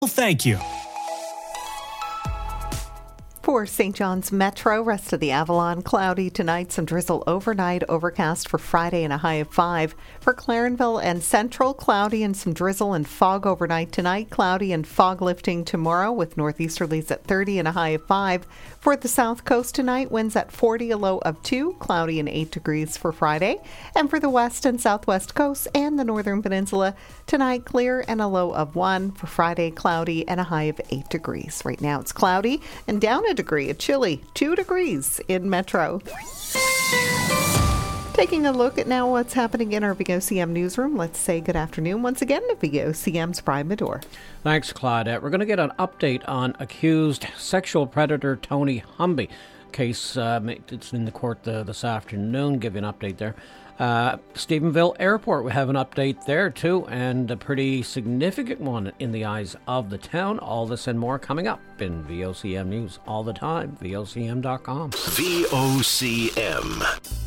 Well, thank you. For St. John's Metro, rest of the Avalon, cloudy tonight, some drizzle overnight, overcast for Friday and a high of 5. For Clarenville and Central, cloudy and some drizzle and fog overnight tonight, cloudy and fog lifting tomorrow with northeasterlies at 30 and a high of 5. For the South Coast tonight, winds at 40, a low of 2, cloudy and 8 degrees for Friday. And for the West and Southwest Coast and the Northern Peninsula, tonight clear and a low of 1. For Friday, cloudy and a high of 8 degrees. Right now it's cloudy and down a degree, a chilly 2 degrees in Metro. Taking a look at now what's happening in our VOCM newsroom, let's say good afternoon once again to VOCM's Brian Medore. Thanks, Claudette. We're going to get an update on accused sexual predator Tony Humby. Case, it's in the court this afternoon. Give you an update there. Stephenville Airport, we have an update there too, and a pretty significant one in the eyes of the town. All this and more coming up in VOCM News all the time, VOCM.com. VOCM.